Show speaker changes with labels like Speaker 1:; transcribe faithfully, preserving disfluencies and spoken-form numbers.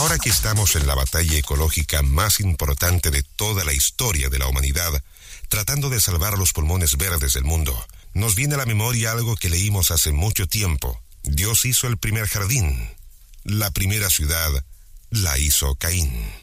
Speaker 1: Ahora que estamos en la batalla ecológica más importante de toda la historia de la humanidad, tratando de salvar los pulmones verdes del mundo, nos viene a la memoria algo que leímos hace mucho tiempo. Dios hizo el primer jardín. La primera ciudad la hizo Caín.